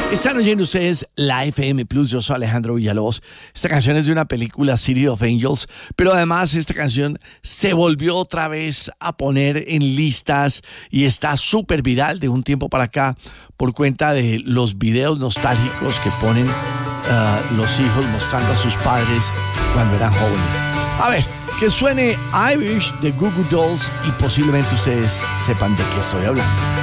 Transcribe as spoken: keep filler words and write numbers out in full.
Están oyendo ustedes la F M Plus, yo soy Alejandro Villalobos. Esta canción es de una película, City of Angels, pero además esta canción se volvió otra vez a poner en listas y está súper viral de un tiempo para acá por cuenta de los videos nostálgicos que ponen uh, los hijos mostrando a sus padres cuando eran jóvenes. A ver, que suene Irish de Goo Goo Dolls y posiblemente ustedes sepan de qué estoy hablando.